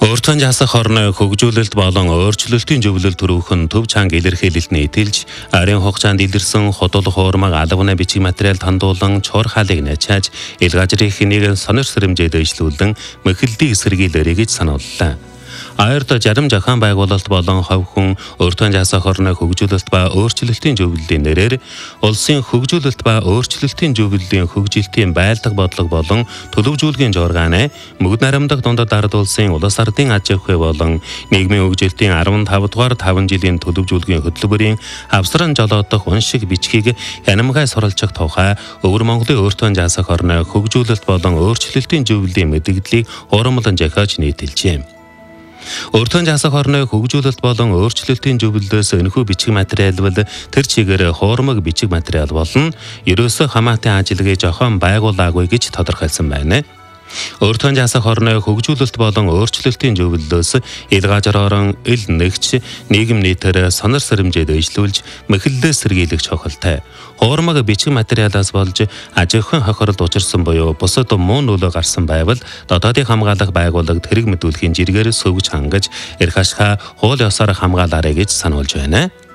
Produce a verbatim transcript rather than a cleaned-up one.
Өөртөө жасах хорны хөгжүүлэлт болон өөрчлөлтийн зөвлөл төрөвхөн төв чанга илэрхийлэлд нийтэлж, арын хугацаанд илэрсэн хотол хуурмаг албаны бичиг материал тандуулан чор хаалыг начааж, илгаажрын хэнийг сонир сэрэмжээд ижлүүлэн мэхэлдийг сэргийлэрэй гэж санууллаа. Аярд жарим жахан байгуулалт болон хувь хүн өөртөө жасах хорны хөгжүүлэлт ба өөрчлөлтийн зөвлөлийн нэрээр улсын хөгжүүлэлт ба өөрчлөлтийн зөвлөлийн хөгжилтийн байлдах бодлого болон төлөвжүүлгийн жургааны мөгд наримдах дундад ард улсын улс ардын аж ахуй болон нийгмийн хөгжилтийн арван тав дугаар таван жилийн төлөвжүүлгийн хөтөлбөрийн авсран жолоодох уншиг бичгийг хянамгай суралцах тухай Өвөр Монголын өөртөө жасах хорны хөгжүүлэлт болон өөрчлөлтийн зөвлөлийн мэдээллийг урамлан жахиж нийтэлжээ. Өөртөө жасах хорны хөгжүүлэлт болон өөрчлөлтийн зөвлөлөөс энэхүү бичиг материал бол тэр чигээр хуурмаг бичиг материал болон ерөөсөө хамаатан ажиллагаа жохон байгуулаагүй гэж тодорхойлсон байна. Өөртөө жасах хорны хөгжүүлэлт болон өөрчлөлтийн зөвлөлөөс илгаажрааран ил нэгч нийгэм нийтээр сонор сэрэмжээд ижлүүлж мэхэлдээ сэргийлэх чухалтай. Хуурмаг бичиг материалаас болж аж ахуйн хохиролд учирсан буюу бусад муу нөлөө гарсан байвал дотоодын хамгаалах байгууллагад хэрэг мэдүүлэхийн жиргээр сөвж хангаж эрх ашгаа хууль ёсоор хамгаалаарай гэж сануулж байна.